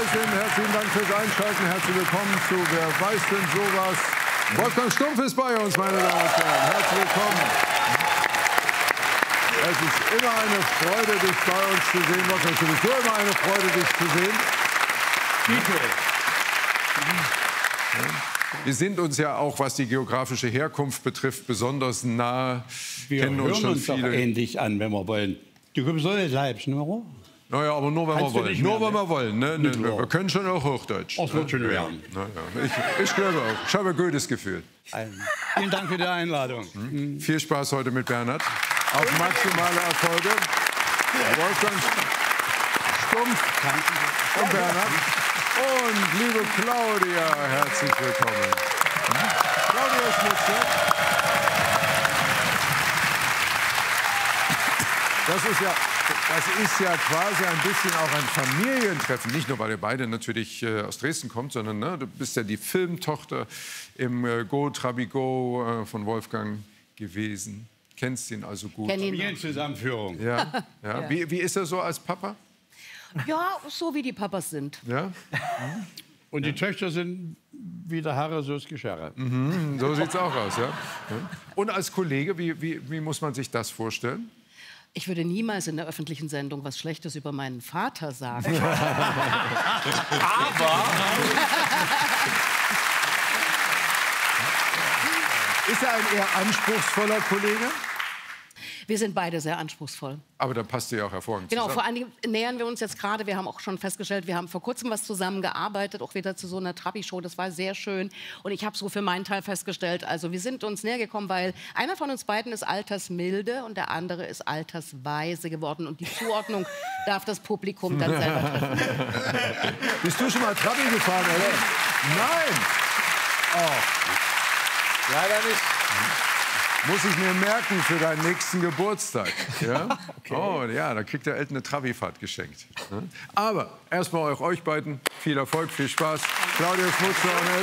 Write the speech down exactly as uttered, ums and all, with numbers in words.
sind. Herzlichen Dank fürs Einschalten. Herzlich willkommen zu Wer weiß denn sowas? Wolfgang Stumpf ist bei uns, meine Damen und Herren. Herzlich willkommen. Es ist immer eine Freude, dich bei uns zu sehen. Wolfgang, es ist sowieso immer eine Freude, dich zu sehen. Wir sind uns ja auch, was die geografische Herkunft betrifft, besonders nah. Wir kennen hören uns schon uns viele. doch ähnlich an, wenn wir wollen. Du kommst doch nicht Leipzig, ne? Naja, aber nur, wenn Kannst wir du wollen. nicht Nur, mehr, wenn ne? wir wollen. Ne? Ne, ne, wir können schon auch Hochdeutsch. Das wird schon werden. Na ja. ich, ich glaube auch. Ich habe ein gutes Gefühl. Vielen Dank für die Einladung. Hm? Viel Spaß heute mit Bernhard. Auf maximale Erfolge. Wolfgang Stumpf und Bernhard. Und liebe Claudia, herzlich willkommen. Claudia Schmutzler. Das ist ja, das ist ja quasi ein bisschen auch ein Familientreffen. Nicht nur, weil ihr beide natürlich äh, aus Dresden kommt, sondern ne, du bist ja die Filmtochter im äh, Go Trabi Go äh, von Wolfgang gewesen. Kennst ihn also gut. Familienzusammenführung. Ja, ja. Ja. Wie, wie ist er so als Papa? Ja, so wie die Papas sind. Ja? Und die Töchter sind wie der Harre, so das Geschirr. Mhm, so sieht's auch aus, ja. Und als Kollege, wie, wie, wie muss man sich das vorstellen? Ich würde niemals in der öffentlichen Sendung was Schlechtes über meinen Vater sagen. Aber ist er ein eher anspruchsvoller Kollege? Wir sind beide sehr anspruchsvoll. Aber da passt ihr ja auch hervorragend Genau, zusammen. vor allen Dingen nähern wir uns jetzt gerade, wir haben auch schon festgestellt, wir haben vor kurzem was zusammengearbeitet, auch wieder zu so einer Trabi-Show, das war sehr schön. Und ich habe so für meinen Teil festgestellt, also wir sind uns näher gekommen, weil einer von uns beiden ist altersmilde und der andere ist altersweise geworden. Und die Zuordnung darf das Publikum dann selber treffen. Bist du schon mal Trabi gefahren, oder? Nein! Oh. Leider nicht. Muss ich mir merken für deinen nächsten Geburtstag. Ja? Okay. Oh ja, da kriegt der Eltern eine Trabi-Fahrt geschenkt. Aber erstmal euch beiden viel Erfolg, viel Spaß. Claudia Schmutzler und